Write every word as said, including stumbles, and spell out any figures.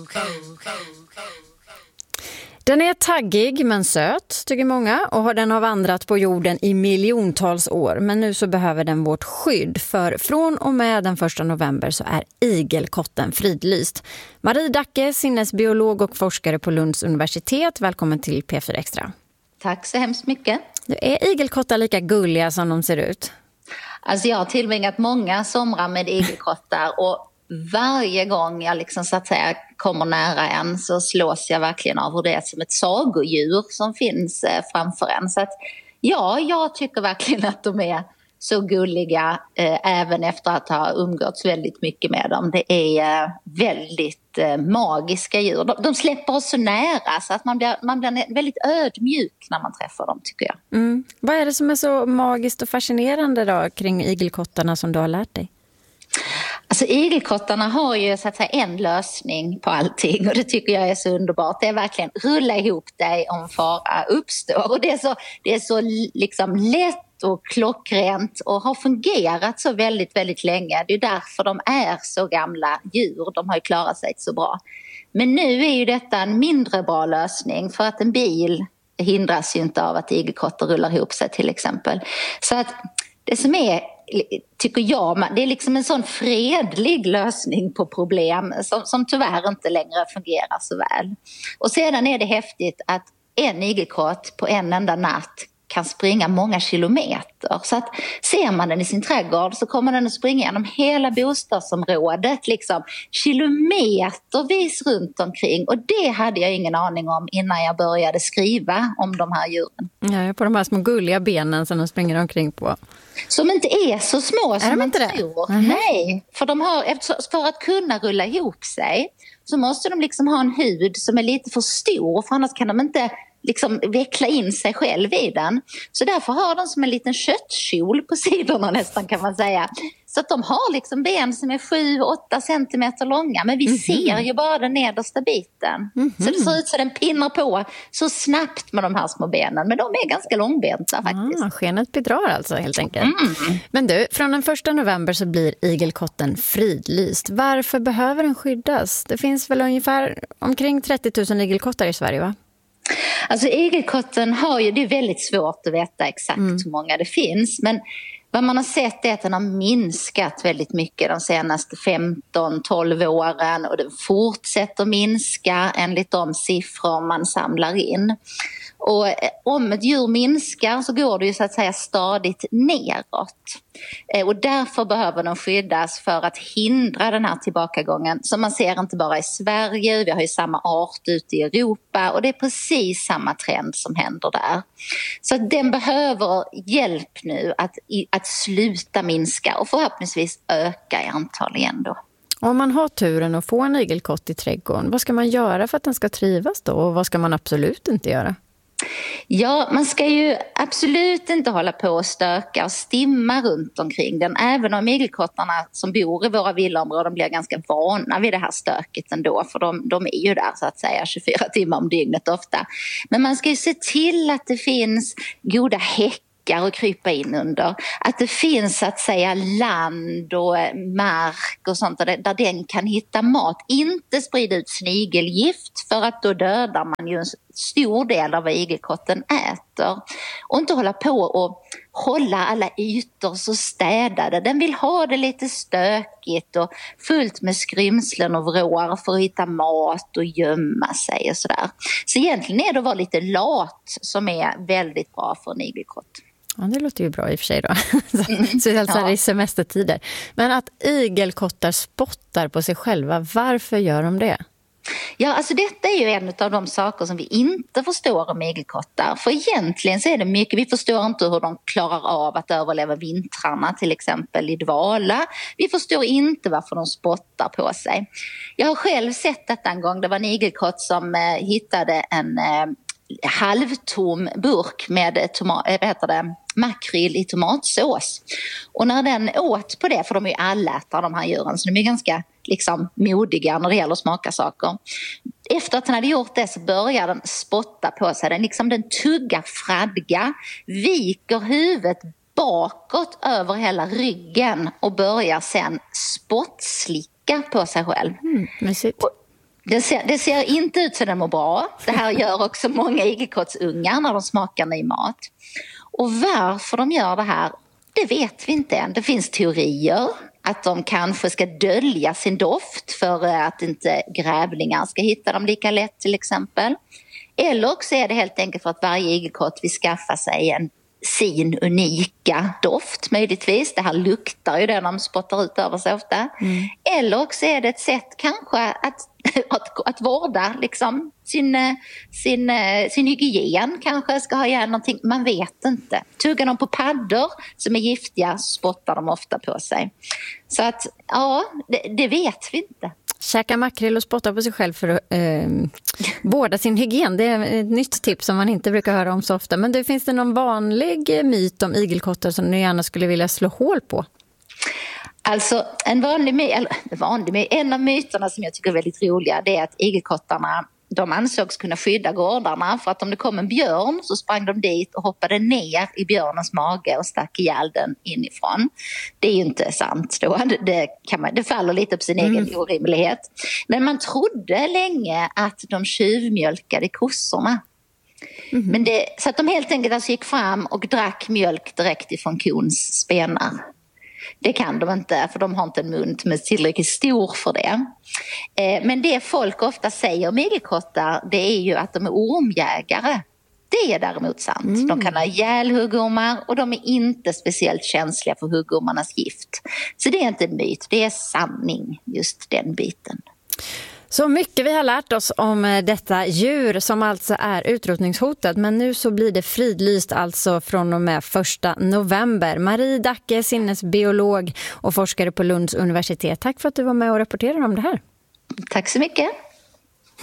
Den är taggig men söt, tycker många, och den har vandrat på jorden i miljontals år. Men nu så behöver den vårt skydd, för från och med den första november så är igelkotten fridlyst. Marie Dacke, sinnesbiolog och forskare på Lunds universitet. Välkommen till P fyra Extra. Tack så hemskt mycket. Är igelkottar lika gulliga som de ser ut? Alltså jag har tillbringat många somrar med igelkottar, och varje gång jag liksom så att säga kommer nära en så slås jag verkligen av hur det är som ett sagodjur som finns framför en. Så att ja, jag tycker verkligen att de är så gulliga eh, även efter att ha umgåtts väldigt mycket med dem. Det är eh, väldigt eh, magiska djur. De, de släpper oss så nära så att man blir, man blir väldigt ödmjuk när man träffar dem, tycker jag. Mm. Vad är det som är så magiskt och fascinerande då kring igelkottarna som du har lärt dig? Alltså igelkottarna har ju så att säga en lösning på allting, och det tycker jag är så underbart. Det är verkligen rulla ihop dig om fara uppstår, och det är så, det är så liksom lätt och klockrent och har fungerat så väldigt, väldigt länge. Det är därför de är så gamla djur. De har ju klarat sig så bra. Men nu är ju detta en mindre bra lösning, för att en bil hindras ju inte av att igelkottar rullar ihop sig till exempel. Så att det som är, tycker jag, det är liksom en sån fredlig lösning på problem som, som tyvärr inte längre fungerar så väl. Och sedan är det häftigt att en igelkott på en enda natt kan springa många kilometer. Så att ser man den i sin trädgård så kommer den att springa genom hela bostadsområdet liksom kilometervis runt omkring, och det hade jag ingen aning om innan jag började skriva om de här djuren. Ja, på de här små gulliga benen som de springer omkring på. Som inte är så små som är de man inte tror. Mm-hmm. Nej, för, de har, för att kunna rulla ihop sig så måste de liksom ha en hud som är lite för stor, för annars kan de inte liksom veckla in sig själv i den. Så därför har de som en liten köttkjol på sidorna nästan, kan man säga. Så att de har liksom ben som är sju åtta centimeter långa, men vi mm-hmm. ser ju bara den nedersta biten. Mm-hmm. Så det ser ut så den pinnar på så snabbt med de här små benen, men de är ganska långbenta faktiskt. Ah, skenet bedrar alltså helt enkelt. Mm. Men du, från den första november så blir igelkotten fridlyst. Varför behöver den skyddas? Det finns väl ungefär omkring trettio tusen igelkottar i Sverige, va? Alltså igelkotten har ju, det är väldigt svårt att veta exakt mm. hur många det finns, men vad man har sett är att den har minskat väldigt mycket de senaste femton tolv åren, och den fortsätter minska enligt de siffror man samlar in. Och om ett djur minskar så går det ju så att säga stadigt neråt. Och därför behöver de skyddas för att hindra den här tillbakagången som man ser inte bara i Sverige, vi har ju samma art ute i Europa, och det är precis samma trend som händer där. Så den behöver hjälp nu att, att sluta minska och förhoppningsvis öka i antal igen då. Om man har turen att få en igelkott i trädgården, vad ska man göra för att den ska trivas då, och vad ska man absolut inte göra? Ja, man ska ju absolut inte hålla på och stöka och stimma runt omkring den, även om igelkottarna som bor i våra villaområden blir ganska vana vid det här stöket ändå, för de, de är ju där så att säga tjugofyra timmar om dygnet ofta. Men man ska ju se till att det finns goda häckar och krypa in under. Att det finns så att säga land och mark och sånt där, där den kan hitta mat. Inte sprida ut snigelgift, för att då dödar man ju en stor del av vad igelkotten äter. Och inte hålla på och hålla alla ytor så städade. Den vill ha det lite stökigt och fullt med skrymslen och vrår för att hitta mat och gömma sig och sådär. Så egentligen är det att vara lite lat som är väldigt bra för en igelkott. Ja, det låter ju bra i och för sig då. Så det är alltså i semestertider. Men att igelkottar spottar på sig själva, varför gör de det? Ja, alltså detta är ju en av de saker som vi inte förstår om igelkottar. För egentligen så är det mycket, vi förstår inte hur de klarar av att överleva vintrarna till exempel i dvala. Vi förstår inte varför de spottar på sig. Jag har själv sett detta en gång, det var en igelkott som eh, hittade en eh, halvtom burk med tomat, vad heter det, makrill i tomatsås. Och när den åt på det, för de är ju allätare de här djuren, så de är ganska liksom modiga när det gäller att smaka saker. Efter att den hade gjort det så börjar den spotta på sig. Den, liksom, den tuggar fradga, viker huvudet bakåt över hela ryggen och börjar sen spottslicka på sig själv. Mm, mysigt. Och, Det ser, det ser inte ut så den mår bra. Det här gör också många igelkottsungar när de smakar ny mat. Och varför de gör det här, det vet vi inte än. Det finns teorier att de kanske ska dölja sin doft för att inte grävlingar ska hitta dem lika lätt till exempel. Eller också är det helt enkelt för att varje igelkott vill skaffa sig en sin unika doft möjligtvis. Det här luktar ju det de spottar ut över sig ofta. Mm. Eller också är det ett sätt kanske att, att, att vårda liksom sin, sin, sin hygien, kanske ska ha igen någonting. Man vet inte. Tuggar de på paddor som är giftiga så spottar de ofta på sig. Så att ja, det, det vet vi inte. Käka makrill och spotta på sig själv för att eh, vårda sin hygien. Det är ett nytt tips som man inte brukar höra om så ofta. Men det finns det någon vanlig myt om igelkottar som du gärna skulle vilja slå hål på? Alltså en vanlig myt, eller vanlig myt, en av myterna som jag tycker är väldigt roliga, det är att igelkottarna, de ansågs kunna skydda gårdarna för att om det kom en björn så sprang de dit och hoppade ner i björnens mage och stack ihjäl den inifrån. Det är ju inte sant då. Det, kan man, det faller lite på sin mm. egen orimlighet. Men man trodde länge att de tjuvmjölkade kossorna. Mm. Men det, så att de helt enkelt alltså gick fram och drack mjölk direkt ifrån kons spenar. Det kan de inte, för de har inte en mun som är tillräckligt stor för det. Eh, men det folk ofta säger om igelkottar, det är ju att de är ormjägare. Det är däremot sant. Mm. De kan ha ihjäl huggormar och de är inte speciellt känsliga för huggormarnas gift. Så det är inte en myt, det är sanning, just den biten. Så mycket vi har lärt oss om detta djur som alltså är utrotningshotat, men nu så blir det fridlyst alltså från och med första november. Marie Dacke, sinnesbiolog och forskare på Lunds universitet. Tack för att du var med och rapporterade om det här. Tack så mycket.